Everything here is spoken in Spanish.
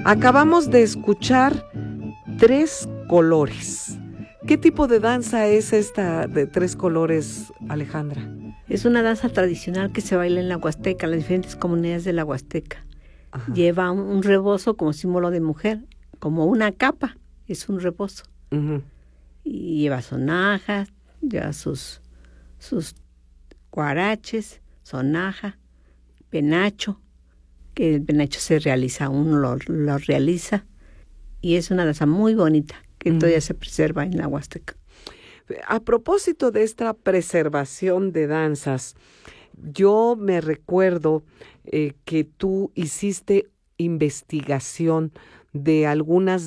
Acabamos de escuchar Tres Colores. ¿Qué tipo de danza es esta de Tres Colores, Alejandra? Es una danza tradicional que se baila en la Huasteca, en las diferentes comunidades de la Huasteca. Ajá. Lleva un rebozo como símbolo de mujer, como una capa, es un rebozo. Uh-huh. Y lleva sonajas, lleva sus guaraches, sonaja, penacho, que el penacho se realiza, uno lo realiza, y es una danza muy bonita que todavía se preserva en la Huasteca. A propósito de esta preservación de danzas, yo me recuerdo que tú hiciste investigación de algunas